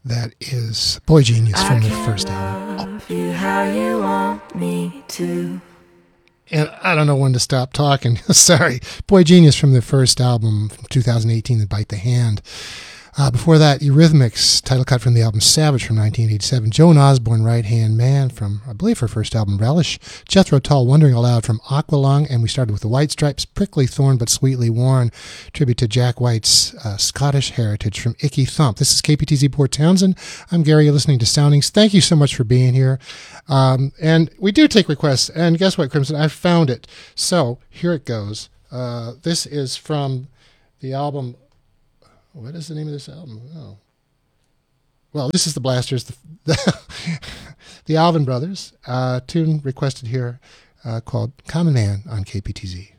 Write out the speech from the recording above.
That is Boy Genius from the first album. Love you how you want me to. And I don't know when to stop talking. Sorry. Boy Genius from the first album from 2018, The Bite the Hand. Before that, Eurythmics, title cut from the album Savage from 1987. Joan Osborne, Right Hand Man from, I believe, her first album, Relish. Jethro Tull, Wondering Aloud from Aqualung. And we started with the White Stripes, Prickly Thorn But Sweetly Worn, tribute to Jack White's Scottish heritage from Icky Thump. This is KPTZ Port Townsend. I'm Gary. You're listening to Soundings. Thank you so much for being here. And we do take requests. And guess what, Crimson? I found it. So here it goes. This is from the album... What is the name of this album? Oh. Well, this is the Blasters, the Alvin Brothers, tune requested here called Common Man on KPTZ.